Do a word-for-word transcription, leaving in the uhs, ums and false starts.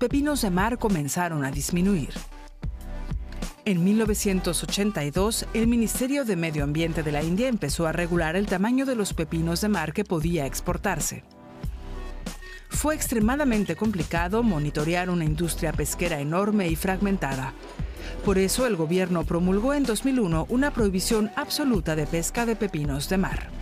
pepinos de mar comenzaron a disminuir. En mil novecientos ochenta y dos, el Ministerio de Medio Ambiente de la India empezó a regular el tamaño de los pepinos de mar que podía exportarse. Fue extremadamente complicado monitorear una industria pesquera enorme y fragmentada. Por eso, el gobierno promulgó en dos mil uno una prohibición absoluta de pesca de pepinos de mar.